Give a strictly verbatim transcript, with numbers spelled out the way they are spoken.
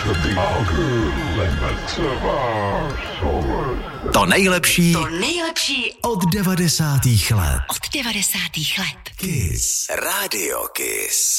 To nejlepší, To nejlepší od devadesátých let. od devadesátých let. Kiss. Radio Kiss.